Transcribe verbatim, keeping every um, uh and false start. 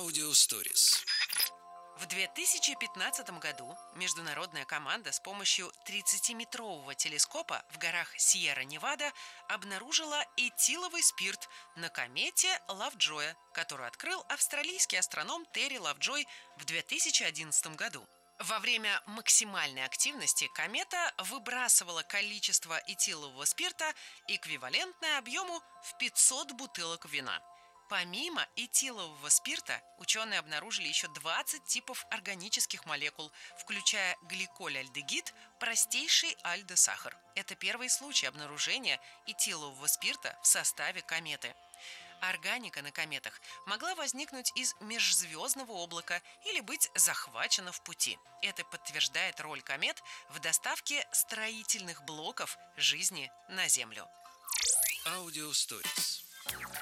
Аудиосторис. В две тысячи пятнадцатом году международная команда с помощью тридцатиметрового телескопа в горах Сьерра-Невада обнаружила этиловый спирт на комете Лавджоя, которую открыл австралийский астроном Терри Лавджой в две тысячи одиннадцатом году. Во время максимальной активности комета выбрасывала количество этилового спирта, эквивалентное объему в пятьсот бутылок вина. Помимо этилового спирта, ученые обнаружили еще двадцать типов органических молекул, включая гликоль-альдегид, простейший альдосахар. Это первый случай обнаружения этилового спирта в составе кометы. Органика на кометах могла возникнуть из межзвездного облака или быть захвачена в пути. Это подтверждает роль комет в доставке строительных блоков жизни на Землю. Аудиосторис.